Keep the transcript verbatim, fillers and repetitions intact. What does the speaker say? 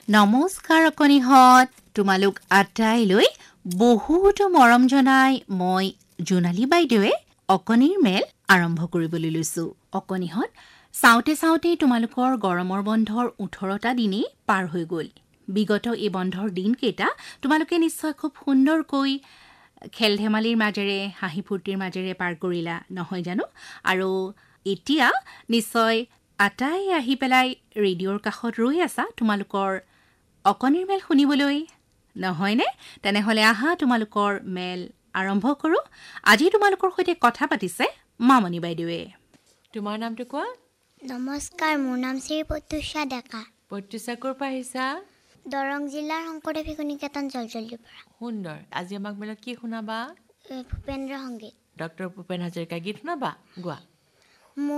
নমস্কাৰ অকণিহঁত, তোমালোক আটাইলৈ বহুতো মৰম জনাই মই জোনালী বাইদেৱে অকণিৰ মেল আৰম্ভ কৰিবলৈ লৈছোঁ। অকণিহঁত, চাওঁতে চাওঁতেই তোমালোকৰ গৰমৰ বন্ধৰ ওঠৰটা দিনেই পাৰ হৈ গ'ল। বিগত এই বন্ধৰ দিনকেইটা তোমালোকে নিশ্চয় খুব সুন্দৰকৈ খেল ধেমালিৰ মাজেৰে হাঁহি ফূৰ্তিৰ মাজেৰে পাৰ কৰিলা, নহয় জানো? আৰু এতিয়া নিশ্চয় আটাই আহি পেলাই ৰেডিঅ'ৰ কাষত ৰৈ আছা তোমালোকৰ অকণিৰ মেল শুনিবলৈ, নহয়নে? তেনেহ'লে আহা তোমালোকৰ মেল আৰম্ভ কৰোঁ। আজি তোমালোকৰ সৈতে কথা পাতিছে মামণি বাইদেৱে। তোমাৰ নামটো কোৱা। নমস্কাৰ, মোৰ নাম শ্ৰী প্ৰত্যুষা ডেকা। প্ৰত্যুষা ক'ৰ পৰা আহিছা? দৰং জিলাৰ শংকৰদেৱ শিশু নিকেতন জলজলিৰ পৰা। সুন্দৰ। আজি আমাক মেলত কি শুনাবা? ভূপেন্দ্ৰ সংগীত। ডক্টৰ ভূপেন হাজৰিকা গীত শুনাবা? গোৱা।